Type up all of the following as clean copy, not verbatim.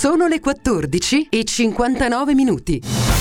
Sono le 14:59.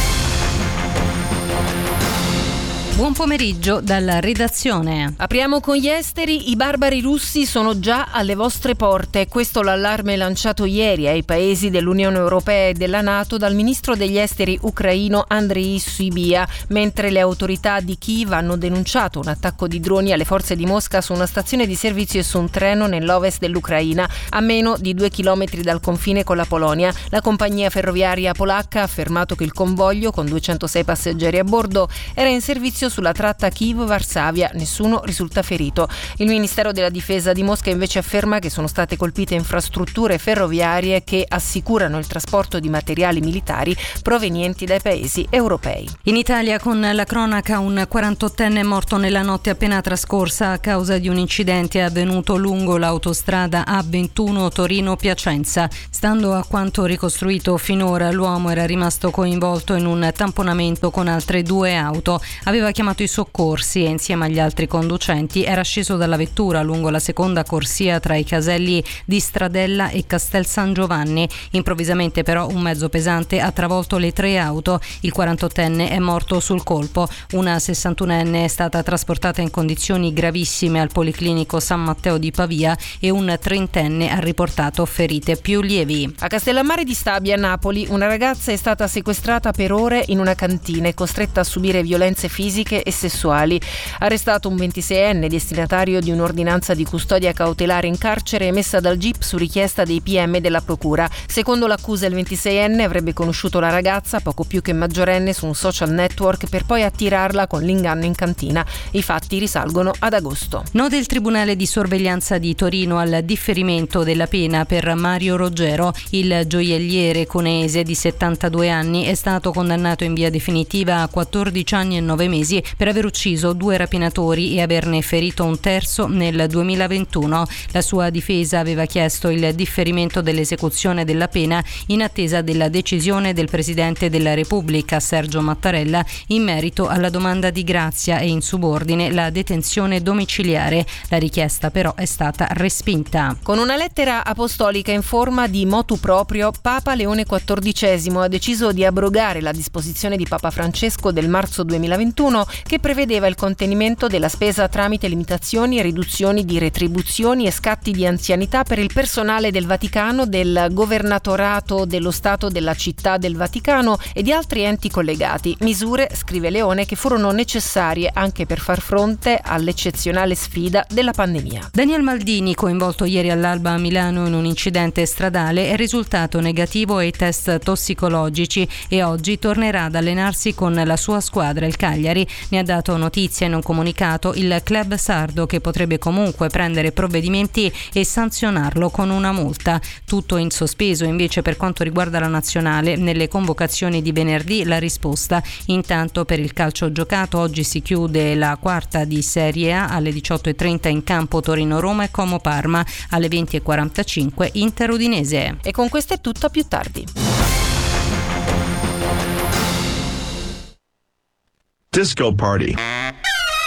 Buon pomeriggio dalla redazione. Apriamo con gli esteri. I barbari russi sono già alle vostre porte. Questo l'allarme lanciato ieri ai paesi dell'Unione Europea e della NATO dal ministro degli esteri ucraino Andriy Sybiha, mentre le autorità di Kiev hanno denunciato un attacco di droni alle forze di Mosca su una stazione di servizio e su un treno nell'ovest dell'Ucraina, a meno di 2 chilometri dal confine con la Polonia. La compagnia ferroviaria polacca ha affermato che il convoglio, con 206 passeggeri a bordo, era in servizio sulla tratta Kiev-Varsavia. Nessuno risulta ferito. Il Ministero della Difesa di Mosca invece afferma che sono state colpite infrastrutture ferroviarie che assicurano il trasporto di materiali militari provenienti dai paesi europei. In Italia, con la cronaca, un 48enne è morto nella notte appena trascorsa a causa di un incidente avvenuto lungo l'autostrada A21 Torino-Piacenza. Stando a quanto ricostruito finora, l'uomo era rimasto coinvolto in un tamponamento con altre 2 auto. Aveva chiamato i soccorsi e insieme agli altri conducenti era sceso dalla vettura lungo la seconda corsia tra i caselli di Stradella e Castel San Giovanni. Improvvisamente però un mezzo pesante ha travolto le 3 auto. Il 48enne è morto sul colpo. Una 61enne è stata trasportata in condizioni gravissime al Policlinico San Matteo di Pavia e un 30enne ha riportato ferite più lievi. A Castellammare di Stabia, a Napoli, una ragazza è stata sequestrata per ore in una cantina e costretta a subire violenze fisiche e sessuali. Arrestato un 26enne destinatario di un'ordinanza di custodia cautelare in carcere emessa dal GIP su richiesta dei PM della procura. Secondo l'accusa, il 26enne avrebbe conosciuto la ragazza, poco più che maggiorenne, su un social network per poi attirarla con l'inganno in cantina. I fatti risalgono ad agosto. No del Tribunale di sorveglianza di Torino al differimento della pena per Mario Roggero. Il gioielliere cuneese di 72 anni è stato condannato in via definitiva a 14 anni e 9 mesi per aver ucciso 2 rapinatori e averne ferito un terzo nel 2021. La sua difesa aveva chiesto il differimento dell'esecuzione della pena in attesa della decisione del Presidente della Repubblica, Sergio Mattarella, in merito alla domanda di grazia e in subordine la detenzione domiciliare. La richiesta però è stata respinta. Con una lettera apostolica in forma di motu proprio, Papa Leone XIV ha deciso di abrogare la disposizione di Papa Francesco del marzo 2021 che prevedeva il contenimento della spesa tramite limitazioni e riduzioni di retribuzioni e scatti di anzianità per il personale del Vaticano, del Governatorato dello Stato della Città del Vaticano e di altri enti collegati. Misure, scrive Leone, che furono necessarie anche per far fronte all'eccezionale sfida della pandemia. Daniel Maldini, coinvolto ieri all'alba a Milano in un incidente stradale, è risultato negativo ai test tossicologici e oggi tornerà ad allenarsi con la sua squadra, il Cagliari. Ne ha dato notizia in un comunicato il club sardo, che potrebbe comunque prendere provvedimenti e sanzionarlo con una multa. Tutto in sospeso invece per quanto riguarda la nazionale. Nelle convocazioni di venerdì la risposta. Intanto per il calcio giocato oggi si chiude la quarta di Serie A alle 18:30 in campo Torino-Roma e Como-Parma, alle 20:45 Inter-Udinese. E con questo è tutto, a più tardi. Disco Party.